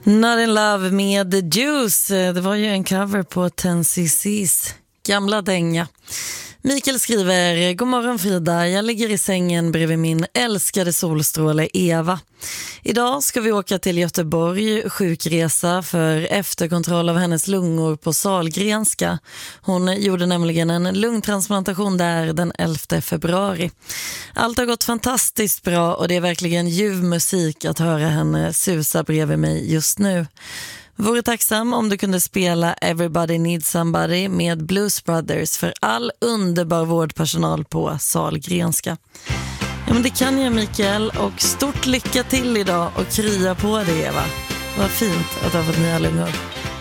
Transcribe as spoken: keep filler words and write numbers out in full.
Not in Love med The Juice. Det var ju en cover på ten C C's gamla dänga. Mikael skriver: God morgon Frida, jag ligger i sängen bredvid min älskade solstråle Eva. Idag ska vi åka till Göteborg, sjukresa för efterkontroll av hennes lungor på Sahlgrenska. Hon gjorde nämligen en lungtransplantation där den elfte februari. Allt har gått fantastiskt bra och det är verkligen ljuv musik att höra henne susa bredvid mig just nu. Vore tacksam om du kunde spela Everybody Needs Somebody med Blues Brothers för all underbar vårdpersonal på Sahlgrenska. Ja, men det kan jag Mikael, och stort lycka till idag och krya på dig Eva. Vad fint att du har fått nya lungor.